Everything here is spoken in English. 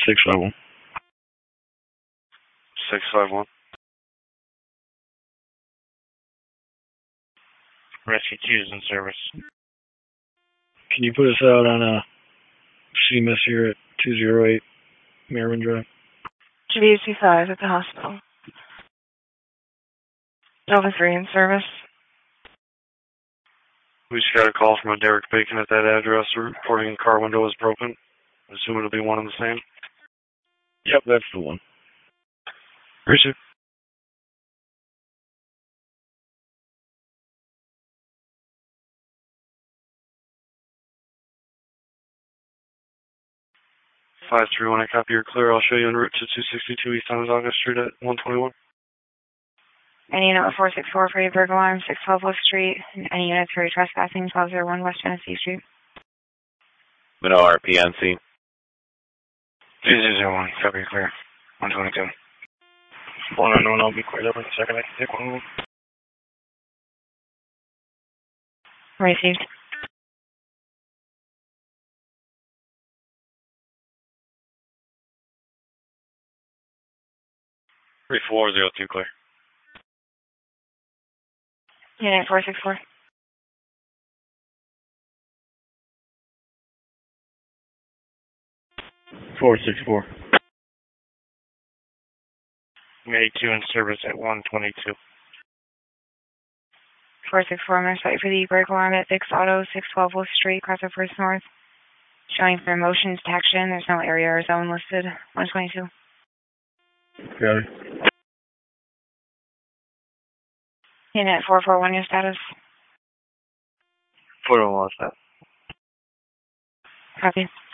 651. 651. Rescue 2 is in service. Can you put us out on a CMS here at 208 Merriman Drive? Javita 25 at the hospital. Delta 3 in service. We just got a call from a Derek Bacon at that address reporting the car window is broken. I assume it'll be one and the same. Yep, that's the one. Appreciate it. Five three one. I copy. You're clear. I'll show you en route to 262 East Onondaga Street at 121. Any unit 464 for your burglar alarm, 612 West Street. Any units for your trespassing, 1201 West Genesee Street. Minnow RPNC. 2001, copy, clear. 122. One unknown, I'll be cleared up in a second. I can take one more. Received. Three 402 clear. Unit 464. Four 464. May 2 in service at 122. 464, I'm going to start for the burglar alarm at Vic's Auto, 612 Wolf Street, Crossroad First North. Showing for motion detection. There's no area or zone listed. 122. Got it. Unit 441, your status. 401 status. Copy.